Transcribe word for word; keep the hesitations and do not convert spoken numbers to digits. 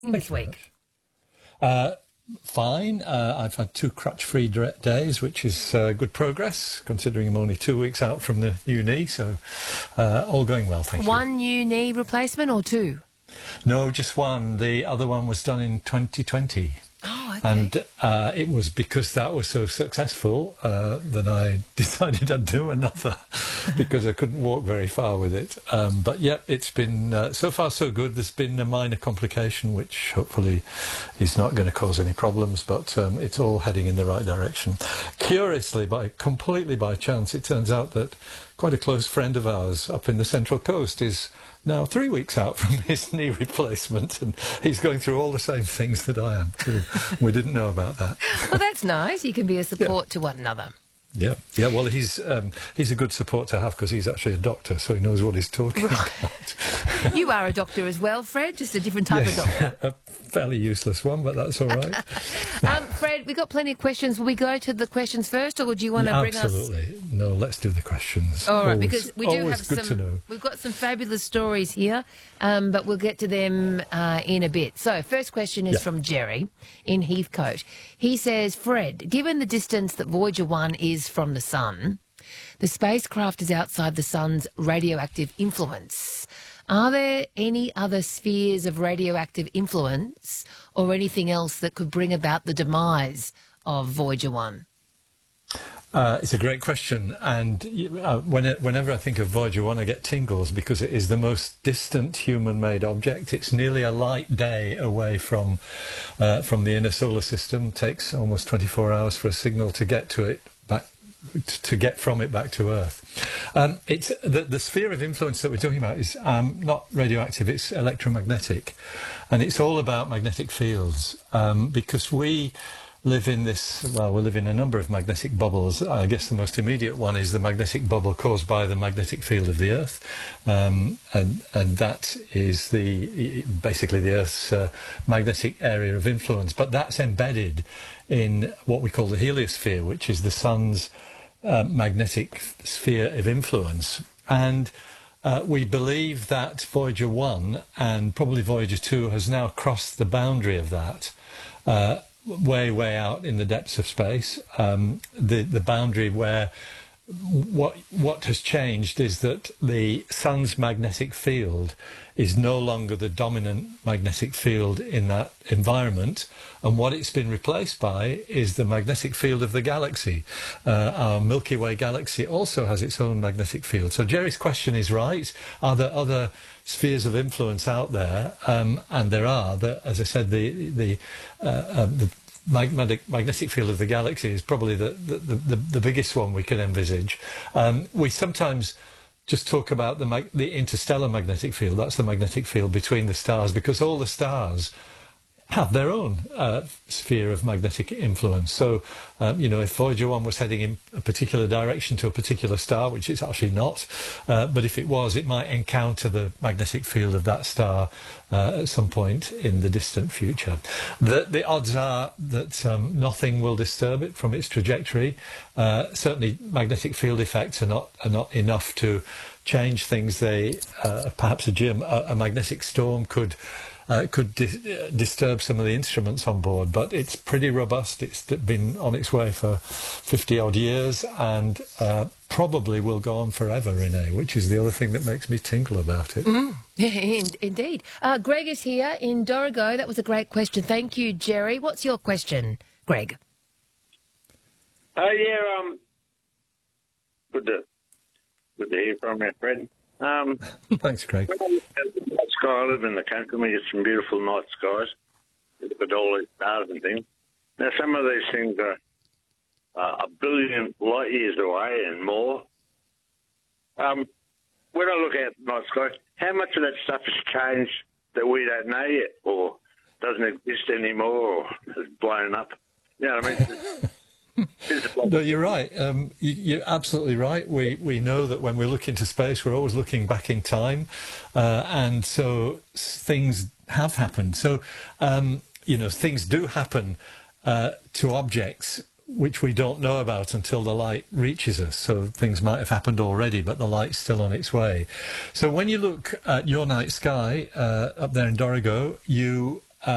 this week? Uh, fine. Uh, I've had two crutch-free days, which is uh, good progress, considering I'm only two weeks out from the new knee. So uh, all going well, thank One you. new knee replacement or two? No, just one. The other one was done in twenty twenty. Oh, okay. And uh, it was because that was so successful uh, that I decided I'd do another because I couldn't walk very far with it. Um, but yeah, it's been uh, so far so good. There's been a minor complication which hopefully is not going to cause any problems, but um, it's all heading in the right direction. Curiously, by completely by chance, it turns out that quite a close friend of ours up in the Central Coast is now three weeks out from his knee replacement, and he's going through all the same things that I am too. We didn't know about that. Well, that's nice. You can be a support Yeah. to one another. Yeah, yeah. Well, he's um, he's a good support to have because he's actually a doctor, so he knows what he's talking about. You are a doctor as well, Fred, just a different type Yes, of doctor. a fairly useless one, but that's all right. Um, Fred, we've got plenty of questions. Will we go to the questions first, or do you want to bring us... Absolutely. No, let's do the questions. All right, Always- because we do always have good some... to know. We've got some fabulous stories here, um, but we'll get to them uh, in a bit. So, first question is Yeah. from Jerry in Heathcote. He says, Fred, given the distance that Voyager one is from the Sun, the spacecraft is outside the Sun's radioactive influence. Are there any other spheres of radioactive influence or anything else that could bring about the demise of Voyager one? Uh, it's a great question, and uh, when it, whenever I think of Voyager one, I get tingles because it is the most distant human-made object. It's nearly a light day away from uh, from the inner solar system. It takes almost twenty-four hours for a signal to get to it back to get from it back to Earth. Um, it's the, the sphere of influence that we're talking about is um, not radioactive; it's electromagnetic, and it's all about magnetic fields um, because we live in this, well, we live in a number of magnetic bubbles. I guess the most immediate one is the magnetic bubble caused by the magnetic field of the Earth. Um, and, and that is the basically the Earth's uh, magnetic area of influence. But that's embedded in what we call the heliosphere, which is the Sun's uh, magnetic sphere of influence. And uh, we believe that Voyager one and probably Voyager two has now crossed the boundary of that. Uh, way, way out in the depths of space, um, the, the boundary where what what has changed is that the Sun's magnetic field is no longer the dominant magnetic field in that environment, and what it's been replaced by is the magnetic field of the galaxy. Uh, our Milky Way galaxy also has its own magnetic field. So Jerry's question is right. Are there other spheres of influence out there? Um, and there are. The, as I said, the the, uh, uh, the magnetic magnetic field of the galaxy is probably the the, the, the biggest one we can envisage. Um, we sometimes just talk about the mag- the interstellar magnetic field. That's the magnetic field between the stars, because all the stars have their own uh, sphere of magnetic influence. So, um, you know, if Voyager one was heading in a particular direction to a particular star, which it's actually not, uh, but if it was, it might encounter the magnetic field of that star uh, at some point in the distant future. The, the odds are that um, nothing will disturb it from its trajectory. Uh, certainly, magnetic field effects are not are not enough to change things. They uh, perhaps a, gym, a, a magnetic storm could. Uh, it could di- uh, disturb some of the instruments on board, but it's pretty robust. It's been on its way for fifty odd years and uh, probably will go on forever, Renee, which is the other thing that makes me tingle about it. Mm. Yeah, indeed. Uh, Greg is here in Dorrigo. That was a great question. Thank you, Jerry. What's your question, Greg? Oh, yeah, um, good to, good to hear from you, Fred. Um, Thanks, Craig. Night sky, I live in the country. We get some beautiful night skies. You look at all these stars and things. Now, some of these things are uh, a billion light years away and more. Um, when I look at night sky, how much of that stuff has changed that we don't know yet, or doesn't exist anymore, or has blown up? You know what I mean? No, you're right. Um, you, you're absolutely right. We we know that when we look into space, we're always looking back in time, uh, and so things have happened. So um, you know, things do happen uh, to objects which we don't know about until the light reaches us. So things might have happened already, but the light's still on its way. So when you look at your night sky uh, up there in Dorrigo, you